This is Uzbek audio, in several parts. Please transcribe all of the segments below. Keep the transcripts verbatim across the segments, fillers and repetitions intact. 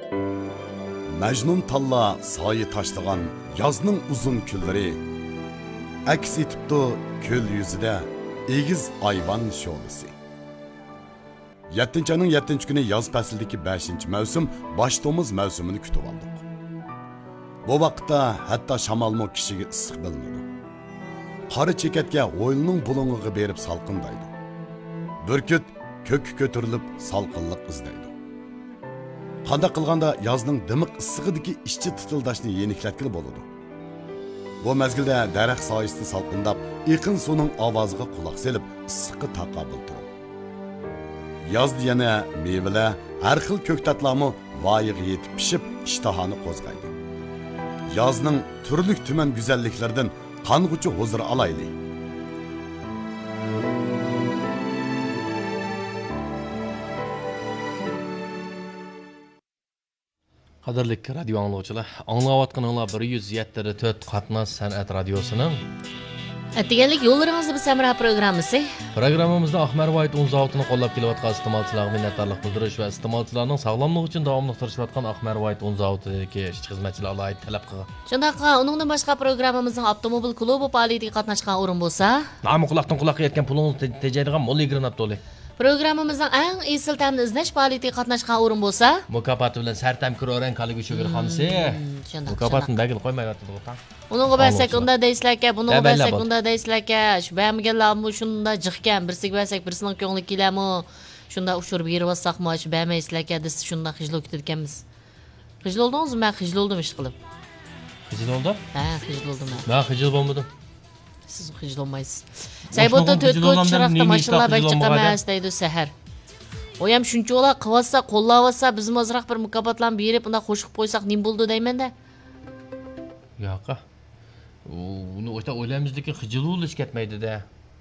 Majnun talla soyi tashlagan yozning uzun kunlari aks etibdi ko'l yuzida egiz ayvon sho'lisi. yettinchi ayning yettinchi kuni yoz faslidagi beshinchi mavsum boshtomuz mavsumini kutib oldik. Bu vaqtda hatto shamolmo kishiga issiq bilmadi. Qora chekatga o'yilning bulung'iga berib salqindaydi. Burkut ko'k ko'tarilib salqinlik izlaydi. Qanday qilganda yozning dimiq issig'idagi ishchi titildashni yeniklatgili bo'ladi. Bu mezgilda daraxt soyasida salqindab, iqin suvning ovoziga quloq selib, issiqqa taqobil turadi. Yozda yana mevalar, har xil ko'ktatlarmi voyiga yetib pishib, ishtahoni qo'zg'aydi. Yozning turli tuman go'zalliklaridan qong'uchi huzur olaylik. Qadrli radio anglovchilar, anglayotganinglar bir yuz yetti nuqta to'rt Qatnash san'at radiosining Atganlik yo'llaringizni biz Samra programmasi. Programmamizda Ahmar Voyt o'n zavotini qo'llab kelayotgan iste'molchilarga minnatdorlik bildirish va iste'molchilarning sog'lomligi uchun davomli tirishayotgan Ahmar Voyt o'n zavotidagi xizmatchilarga oid talab qilgan. Shundaqa, uningdan boshqa programmamizning avtomobil klubi faoliyatiga qatnashgan o'rin bo'lsa, nomi quloqdan quloqqa yetgan pulingni tejaydigan mo'l yigirma to'li. Programmamizning eng esil ta'mni izlash faoliyatiga qatnashgan o'rin bo'lsa, mukofoti bilan sartam kiroran kaligi sho'girxonasi. Mukofotni bagil qo'ymayapti to'g'ri. Uningga bersak unda deysizlarga, buningga bersak unda deysizlarga, shu bermaganlarmi shunda jiqkan, birsiga bersak birsining ko'ngli kelami, shunda ushurib yerib olsaqmi, shu bermaysizlarga deb shunda xijlov ketganmiz. Xijlov oldingizmi? Men xijlov oldim ish qilib. Xijlov oldim? Ha, xijlov oldim. Men xijlov bo'lmadim. Siz xijlov olmaysiz. Sayboda to'rt ko'ch chiroqda mashinalar bek chiqamas deydi sahar. O ham shuncha ola qilsa, qo'llayotsa, biz ozroq bir mukofotlarni berib, unda qo'shib qo'ysak nim bo'ldi deyman-da. Yo'q. Uni o'ta o'ylamizlikka xijiluvlish ketmaydi-da.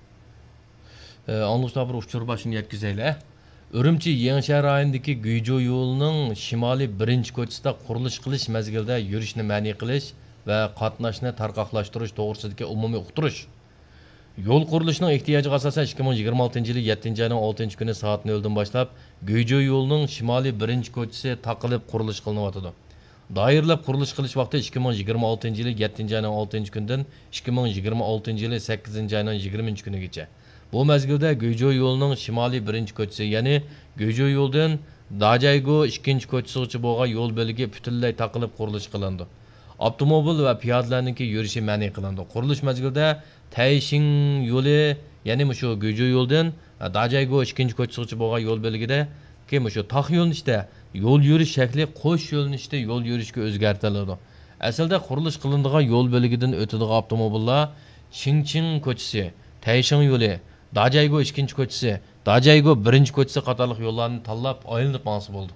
Anglishlar bir uchur boshini yetkazaylar. Urumchi Yanshar rayonidagi Guyjo yo'lining shimoliy birinchi ko'chisida qurilish qilish mezgilida yurishni ma'ni qilish va qatnashni tarqoqlashtirish to'g'risidagi umumiy uqtirish. Yo'l qurilishining ehtiyojiga asosan ikki ming yigirma oltinchi yil yettinchi oyning oltinchi kuni soat noldan boshlab Guyjo yo'lining shimoliy birinchi ko'chisi taqilib qurilish qilinayotdi. Doirlab qurilish qilish vaqti ikki ming yigirma oltinchi yil yettinchi oyning oltinchi kundan ikki ming yigirma oltinchi yil sakkizinchi oyning yigirmanchi kunigacha. Bu mezgilda Guyjo yo'lining shimoliy birinchi ko'chisi, ya'ni Guyjo yo'ldan Dajaygo ikkinchi ko'chisigacha bo'lgan yo'l bo'ligi butunlay taqilib qurilish qilindi. Avtomobil va piyodalarning yurishi ma'ni qilindi. Qurilish mezgilida Tayshin yo'li, ya'ni shu Guyjo yo'ldan Dajaygo ikkinchi ko'chisigacha bo'lgan yo'l bo'ligida kim shu taq yo'linishda yo'l yurish shakli qo'sh yo'linishda yo'l yurishga o'zgartiriladi. Aslida qurilish qilinadigan yo'l bo'ligidan o'tadigan avtomobillar Shingching ko'chisi, Tayshin yo'li, Dajaygo ikkinchi ko'chisi, Dajaygo birinchi ko'chisi qatorliq yo'llarni tanlab aylanib olsa bo'ldi.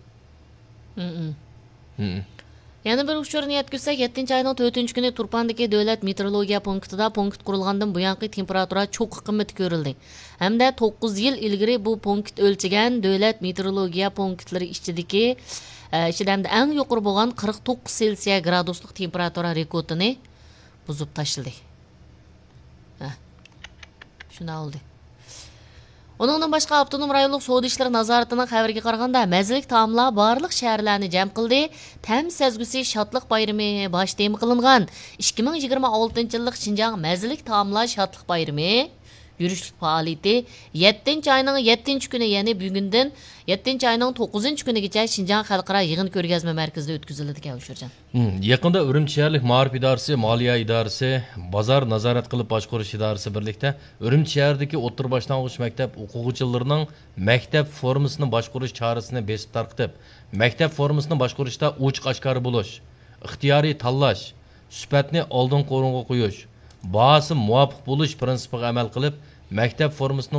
Mhm. Yana bir uchurni yetkazsak, yettinchi oyning to'rtinchi kuni Turpandagi davlat meteorologiya punktida punkt qurilgandan buyangi temperatura cho'q qimmat ko'rildi. Hamda to'qqiz yil ilgari bu punkt o'lchagan davlat meteorologiya punktlari ichidagi ichida eng yuqori bo'lgan qirq to'qqiz Selsiya graduslik temperatura rekordini buzib tashladi. Ha. Shuna oldi. Onundan boshqa avtonom rayonlik savdo ishlari nazoratining xabariga qaraganda, mazalik taomlar barliq shaharlarni jam qildi. Tam sezgusi shodlik bayrami bosh tema qilingan ikki ming yigirma oltinchi yillik Xinjiang mazalik taomlar shodlik bayrami yurishlik faoliyati yettinchi oyning yettinchi kuni, ya'ni bugundan yettinchi oyning to'qqizinchi kunigacha Xinjiang xalqaro yig'in ko'rgazma markazida o'tkaziladi ekan O'shirjan. Yaqinda Urumchi shaharlik ma'rif idorasi, moliya idorasi, bozor nazorat qilib boshqarish idorasi birlikda Urumchi shahridagi o'rta boshlang'ich maktab o'quvchilarining maktab formasini boshqarish chorasini besib tarqitib, maktab formasini boshqarishda ochiq oshkor bo'lish, ixtiyoriy tanlash, sifatni oldin qo'ringa qo'yish, bahasi muvofiq bo'lish prinsipiga amal qilib, maktab formasini